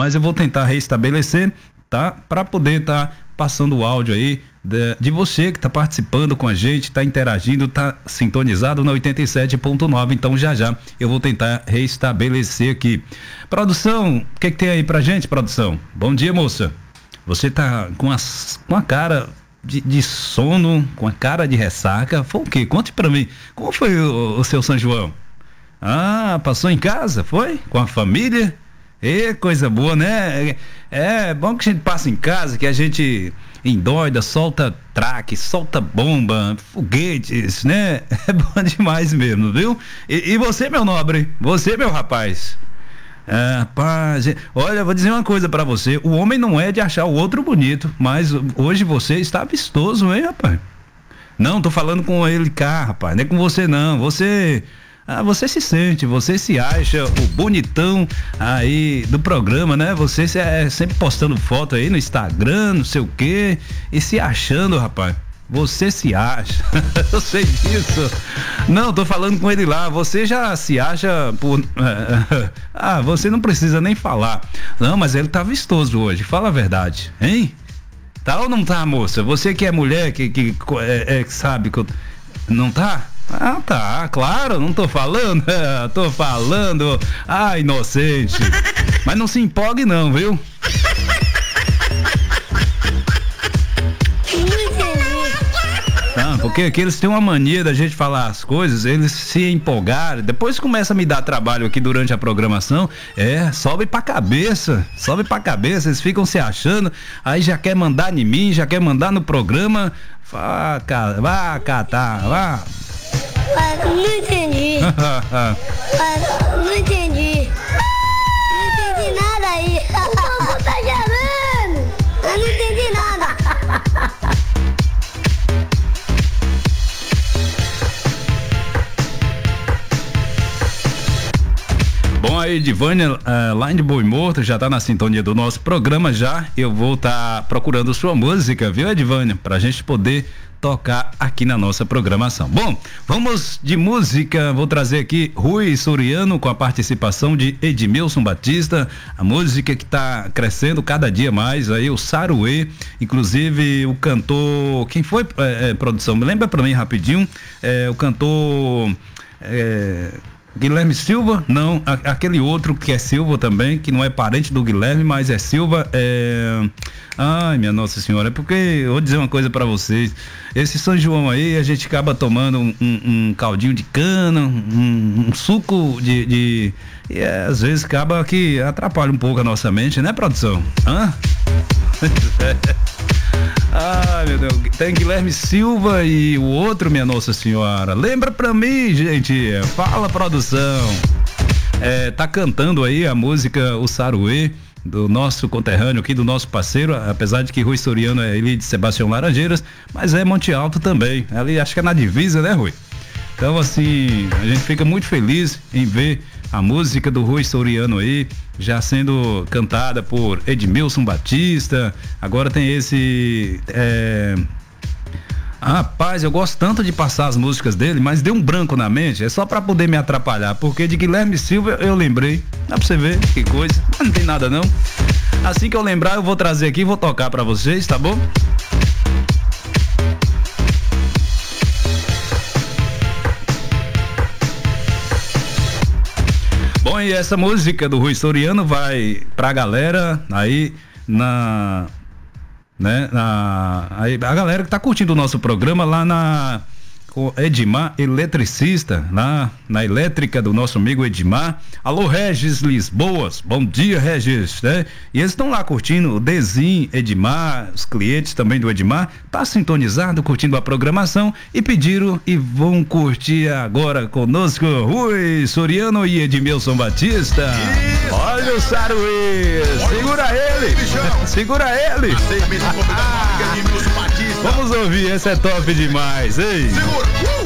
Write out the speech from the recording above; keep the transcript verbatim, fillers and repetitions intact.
mas eu vou tentar restabelecer, tá? Para poder estar tá passando o áudio aí de, de você que está participando com a gente, está interagindo, está sintonizado na oitenta e sete ponto nove. Então já já eu vou tentar restabelecer aqui. Produção, o que, que tem aí pra gente, produção? Bom dia, moça. Você tá com, as, com a cara de, de sono, com a cara de ressaca. Foi o quê? Conte pra mim. Como foi o, o seu São João? Ah, passou em casa, foi? Com a família? E coisa boa, né? É, é bom que a gente passa em casa, que a gente endoida, solta traque, solta bomba, foguetes, né? É bom demais mesmo, viu? E, e você, meu nobre? Você, meu rapaz? É, rapaz, olha, vou dizer uma coisa pra você. O homem não é de achar o outro bonito, mas hoje você está vistoso, hein, rapaz? Não, tô falando com ele cá, rapaz, não é com você não. Você... Ah, você se sente, você se acha o bonitão aí do programa, né? Você se, é sempre postando foto aí no Instagram, não sei o quê, e se achando, rapaz. Você se acha, eu sei disso. Não, tô falando com ele lá, você já se acha por... Ah, você não precisa nem falar. Não, mas ele tá vistoso hoje, fala a verdade, hein? Tá ou não tá, moça? Você que é mulher, que, que é, é, sabe que eu... Não tá? Ah, tá, claro, não tô falando, tô falando, ah, inocente, mas não se empolgue não, viu? Ah, porque aqui eles têm uma mania da gente falar as coisas, eles se empolgarem, depois começa a me dar trabalho aqui durante a programação, é, sobe pra cabeça, sobe pra cabeça, eles ficam se achando, aí já quer mandar em mim, já quer mandar no programa, vá, vá catar, vá. Mas não entendi. Mas não entendi. Não entendi nada aí. O povo tá gerando. Eu não entendi nada. Bom, a Edivânia, uh, lá de Boi Morto, já tá na sintonia do nosso programa já. Eu vou estar tá procurando sua música, viu, Edivânia? Pra gente poder tocar aqui na nossa programação. Bom, vamos de música, vou trazer aqui Rui Soriano com a participação de Edmilson Batista, a música que está crescendo cada dia mais, aí o Saruê, inclusive o cantor, quem foi, é, é, produção, me lembra pra mim rapidinho, é, o cantor é, Guilherme Silva, não, a, aquele outro que é Silva também, que não é parente do Guilherme, mas é Silva, é... Ai, minha Nossa Senhora, é porque eu vou dizer uma coisa pra vocês, esse São João aí, a gente acaba tomando um, um, um caldinho de cana, um, um suco de, de e é, às vezes acaba que atrapalha um pouco a nossa mente, né, produção? Hã? Ai, meu Deus, tem Guilherme Silva e o outro, minha Nossa Senhora, lembra pra mim, gente, fala, produção. É, tá cantando aí a música O Saruê, do nosso conterrâneo aqui, do nosso parceiro, apesar de que Rui Soriano é ele de Sebastião Laranjeiras, mas é Monte Alto também, ali acho que é na divisa, né, Rui? Então, assim, a gente fica muito feliz em ver a música do Rui Soriano aí, já sendo cantada por Edmilson Batista, agora tem esse... É... Rapaz, eu gosto tanto de passar as músicas dele, mas deu um branco na mente, é só pra poder me atrapalhar, porque de Guilherme Silva eu lembrei, dá pra você ver que coisa, mas não tem nada não. Assim que eu lembrar eu vou trazer aqui e vou tocar pra vocês, tá bom? Bom, e essa música do Rui Soriano vai pra galera aí na... né? Na, aí, a galera que tá curtindo o nosso programa lá na com Edmar Eletricista, lá na elétrica do nosso amigo Edmar. Alô, Regis Lisboas, bom dia, Regis, né? E eles estão lá curtindo o Dezim, Edmar, os clientes também do Edmar, tá sintonizado, curtindo a programação e pediram e vão curtir agora conosco Rui Soriano e Edmilson Batista. Isso. Olha o Saruê, segura ele, segura ele. Vamos ouvir, essa é top demais, hein? Segura.